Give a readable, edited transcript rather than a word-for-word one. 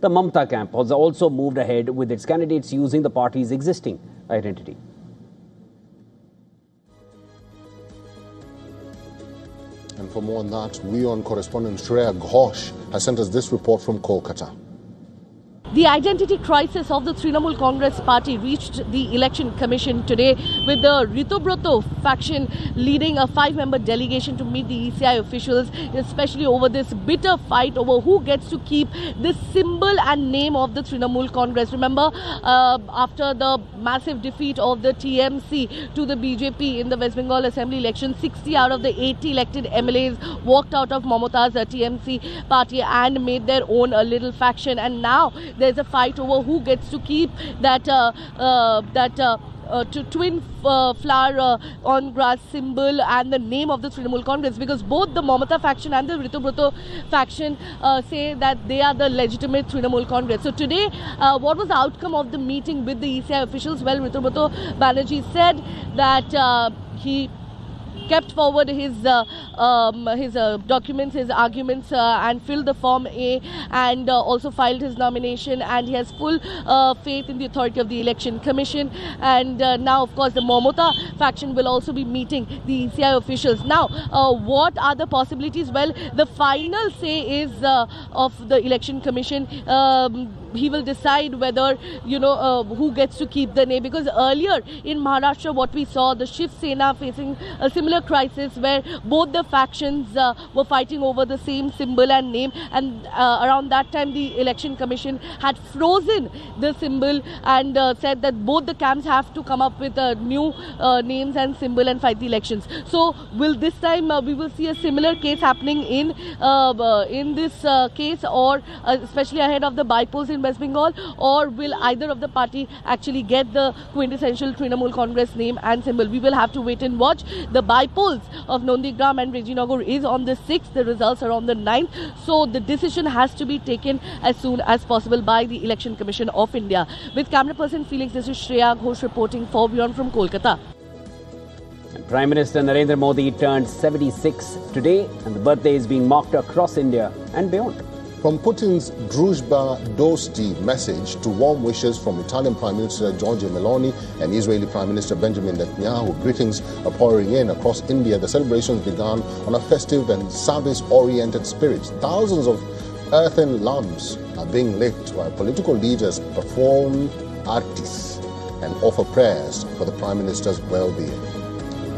The Mamata camp has also moved ahead with its candidates using the party's existing identity. And for more on that, WION correspondent Shreya Ghosh has sent us this report from Kolkata. The identity crisis of the Trinamool Congress party reached the Election Commission today, with the Ritubroto faction leading a 5-member delegation to meet the ECI officials, especially over this bitter fight over who gets to keep the symbol and name of the Trinamool Congress. Remember, after the massive defeat of the TMC to the BJP in the West Bengal Assembly election, 60 out of the 80 elected MLAs walked out of Mamata's TMC party and made their own little faction. And now there's a fight over who gets to keep that twin flower on grass symbol and the name of the Trinamool Congress, because both the Mamata faction and the Ritubroto faction say that they are the legitimate Trinamool Congress. So today, what was the outcome of the meeting with the ECI officials? Well, Ritubroto Banerjee said that he kept forward his documents, his arguments, and filled the Form A, and also filed his nomination, and he has full faith in the authority of the Election Commission. And now, of course, the Mamata faction will also be meeting the ECI officials. Now, what are the possibilities? Well, the final say is of the Election Commission. He will decide whether, who gets to keep the name, because earlier in Maharashtra, what we saw, the Shiv Sena facing a similar crisis where both the factions were fighting over the same symbol and name, and around that time the Election Commission had frozen the symbol and said that both the camps have to come up with new names and symbol and fight the elections. So will this time we will see a similar case happening in this case, or especially ahead of the bypolls in West Bengal, or will either of the party actually get the quintessential Trinamool Congress name and symbol? We will have to wait and watch. The bypolls of Nandigram and Rajinagar is on the 6th, the results are on the 9th, so the decision has to be taken as soon as possible by the Election Commission of India. With camera person Felix, this is Shreya Ghosh reporting for WION from Kolkata. Prime Minister Narendra Modi turned 76 today, and the birthday is being marked across India and beyond. From Putin's Druzhba Dosti message to warm wishes from Italian Prime Minister Giorgia Meloni and Israeli Prime Minister Benjamin Netanyahu, greetings are pouring in across India. The celebrations began on a festive and service-oriented spirit. Thousands of earthen lamps are being lit while political leaders perform artis and offer prayers for the Prime Minister's well-being.